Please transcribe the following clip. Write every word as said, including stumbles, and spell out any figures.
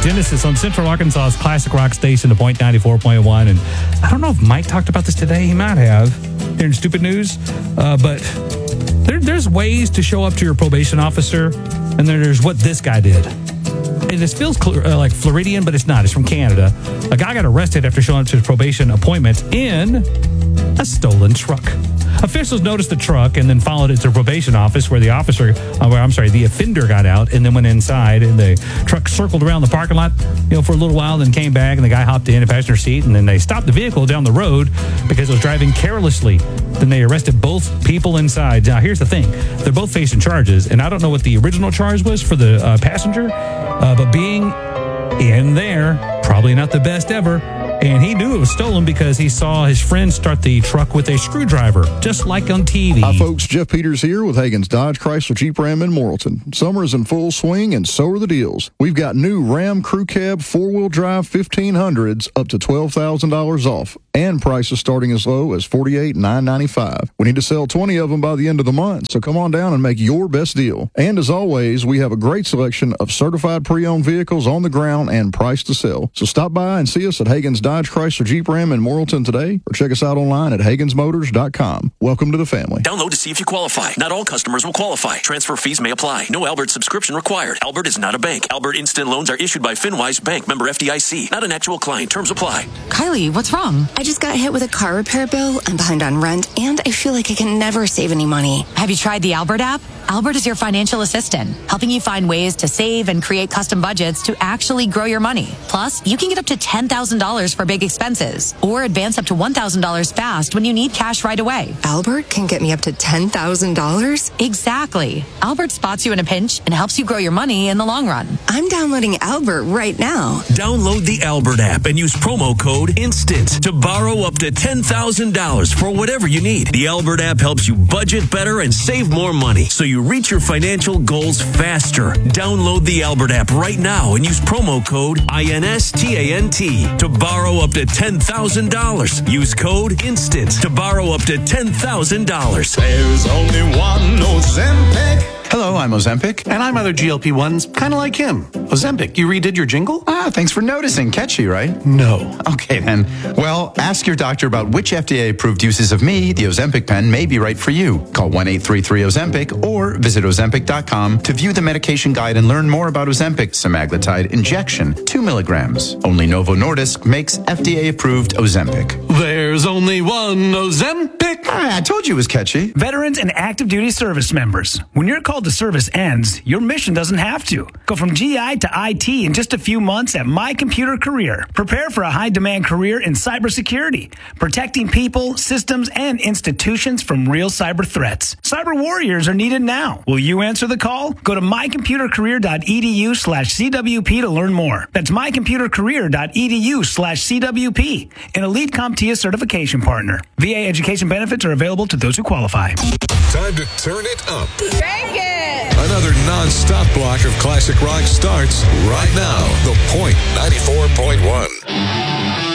Genesis on Central Arkansas's classic rock station, the Point ninety-four point one. And I don't know if Mike talked about this today. He might have here in Stupid News. Uh, but there, there's ways to show up to your probation officer, and then there's what this guy did. And this feels uh, like Floridian, but it's not. It's from Canada. A guy got arrested after showing up to his probation appointment in a stolen truck. Officials noticed the truck and then followed it to the probation office, where the officer, uh, where I'm sorry, the offender got out and then went inside. And the truck circled around the parking lot, you know, for a little while, then came back, and the guy hopped in a passenger seat, and then they stopped the vehicle down the road because it was driving carelessly. Then they arrested both people inside. Now, here's the thing: they're both facing charges, and I don't know what the original charge was for the uh, passenger, uh, but being in there, probably not the best ever. And he knew it was stolen because he saw his friend start the truck with a screwdriver, just like on T V. Hi, folks. Jeff Peters here with Hagen's Dodge Chrysler Jeep Ram in Morrilton. Summer is in full swing, and so are the deals. We've got new Ram Crew Cab four-wheel drive fifteen hundreds up to twelve thousand dollars off, and prices starting as low as forty-eight thousand nine hundred ninety-five dollars. We need to sell twenty of them by the end of the month, so come on down and make your best deal. And as always, we have a great selection of certified pre-owned vehicles on the ground and priced to sell. So stop by and see us at Hagen's Dodge Chrysler Jeep Ram in Morrilton today, or check us out online at Hagens Motors dot com. Welcome to the family. Download to see if you qualify. Not all customers will qualify. Transfer fees may apply. No Albert subscription required. Albert is not a bank. Albert Instant Loans are issued by FinWise Bank, member F D I C. Not an actual client. Terms apply. Kylie, what's wrong? I just got hit with a car repair bill. I'm behind on rent, and I feel like I can never save any money. Have you tried the Albert app? Albert is your financial assistant, helping you find ways to save and create custom budgets to actually grow your money. Plus, you can get up to ten thousand dollars for big expenses, or advance up to one thousand dollars fast when you need cash right away. Albert can get me up to ten thousand dollars? Exactly. Albert spots you in a pinch and helps you grow your money in the long run. I'm downloading Albert right now. Download the Albert app and use promo code INSTANT to borrow up to ten thousand dollars for whatever you need. The Albert app helps you budget better and save more money, so you reach your financial goals faster. Download the Albert app right now and use promo code INSTANT to borrow up to ten thousand dollars. Use code INSTANT to borrow up to ten thousand dollars. There's only one Ozempic. Hello, I'm Ozempic, and I'm other G L P ones, kind of like him. Ozempic, you redid your jingle? Ah, thanks for noticing. Catchy, right? No. Okay, then. Well, ask your doctor about which F D A-approved uses of me, the Ozempic pen, may be right for you. Call one eight three three Ozempic or visit Ozempic dot com to view the medication guide and learn more about Ozempic semaglutide injection, two milligrams. Only Novo Nordisk makes F D A-approved Ozempic. There's only one Ozempic. Ah, I told you it was catchy. Veterans and active duty service members, when your call to service ends, your mission doesn't have to. Go from G I to I T in just a few months at My Computer Career. Prepare for a high-demand career in cybersecurity, protecting people, systems, and institutions from real cyber threats. Cyber warriors are needed now. Will you answer the call? Go to my computer career dot e d u slash c w p to learn more. That's my computer career dot e d u slash c w p, an Elite CompTIA certification partner. V A education benefits are available to those who qualify. Time to turn it up. Crank it! Another non-stop block of classic rock starts right now. The Point ninety-four point one.